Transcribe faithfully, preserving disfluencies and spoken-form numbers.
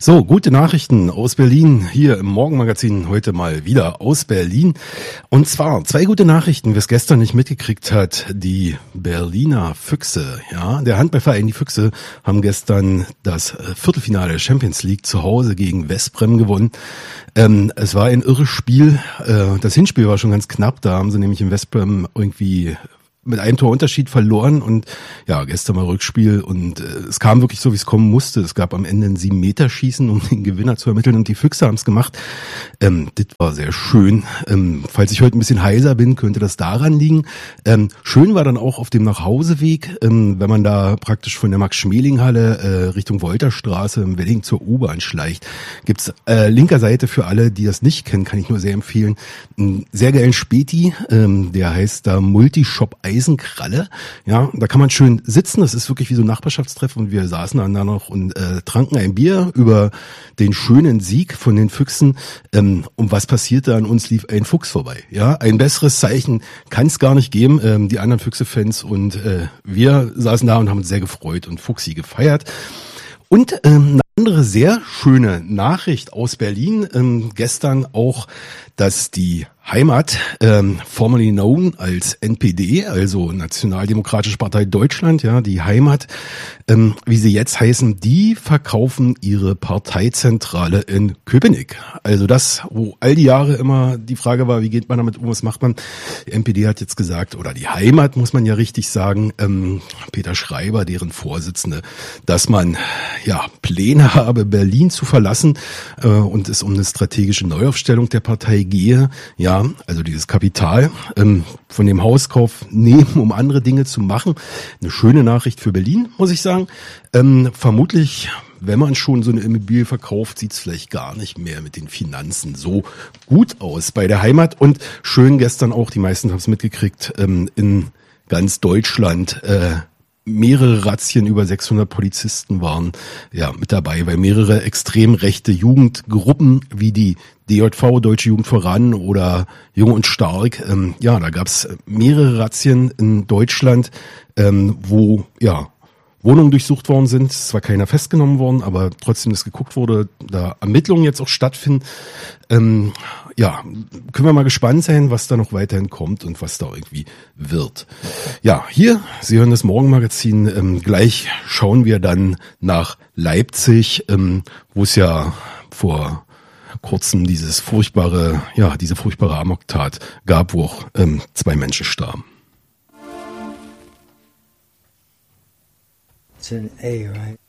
So, gute Nachrichten aus Berlin, hier im Morgenmagazin, heute mal wieder aus Berlin. Und zwar zwei gute Nachrichten, wer es gestern nicht mitgekriegt hat, die Berliner Füchse, ja, der Handballverein, die Füchse, haben gestern das Viertelfinale der Champions League zu Hause gegen Westbrem gewonnen. Ähm, es war ein irres Spiel, äh, das Hinspiel war schon ganz knapp, da haben sie nämlich in Westbrem irgendwie mit einem Torunterschied verloren und ja, gestern mal Rückspiel und äh, es kam wirklich so, wie es kommen musste. Es gab am Ende ein sieben Meter Schießen, um den Gewinner zu ermitteln und die Füchse haben es gemacht. Ähm, das war sehr schön. Ähm, falls ich heute ein bisschen heiser bin, könnte das daran liegen. Ähm, schön war dann auch auf dem Nachhauseweg, ähm, wenn man da praktisch von der Max-Schmeling-Halle äh, Richtung Wolterstraße im Wedding zur U-Bahn schleicht. Gibt's äh, linker Seite für alle, die das nicht kennen, kann ich nur sehr empfehlen, einen sehr geilen Späti, ähm, der heißt da Multishop Eisenkralle, ja, da kann man schön sitzen, das ist wirklich wie so ein Nachbarschaftstreff und wir saßen dann da noch und äh, tranken ein Bier über den schönen Sieg von den Füchsen. Ähm, und was passierte? An uns lief ein Fuchs vorbei, ja, ein besseres Zeichen kann es gar nicht geben. Ähm, die anderen Füchse-Fans und äh, wir saßen da und haben uns sehr gefreut und Fuchsi gefeiert. Und ähm, eine andere sehr schöne Nachricht aus Berlin, ähm, gestern auch, dass die Heimat, ähm, formerly known als N P D, also Nationaldemokratische Partei Deutschland, ja, die Heimat, ähm, wie sie jetzt heißen, die verkaufen ihre Parteizentrale in Köpenick. Also das, wo all die Jahre immer die Frage war, wie geht man damit um, was macht man? Die N P D hat jetzt gesagt, oder die Heimat muss man ja richtig sagen, ähm, Peter Schreiber, deren Vorsitzende, dass man ja Pläne habe, Berlin zu verlassen äh, und es um eine strategische Neuaufstellung der Partei gehe, ja, also dieses Kapital ähm, von dem Hauskauf nehmen, um andere Dinge zu machen. Eine schöne Nachricht für Berlin, muss ich sagen. Ähm, vermutlich, wenn man schon so eine Immobilie verkauft, sieht's vielleicht gar nicht mehr mit den Finanzen so gut aus bei der Heimat. Und schön gestern auch, die meisten haben es mitgekriegt, ähm, in ganz Deutschland äh, mehrere Razzien, über sechshundert Polizisten waren ja mit dabei, weil mehrere extrem rechte Jugendgruppen wie die D J V, Deutsche Jugend voran oder Jung und Stark, ähm, ja, da gab's mehrere Razzien in Deutschland, ähm, wo ja Wohnungen durchsucht worden sind. Es war keiner festgenommen worden, aber trotzdem, dass geguckt wurde, da Ermittlungen jetzt auch stattfinden. Ähm, ja, können wir mal gespannt sein, was da noch weiterhin kommt und was da irgendwie wird. Ja, hier, Sie hören das Morgenmagazin. Ähm, gleich schauen wir dann nach Leipzig, ähm, wo es ja vor kurzem dieses furchtbare, ja, diese furchtbare Amoktat gab, wo auch ähm, zwei Menschen starben. It's an A, right?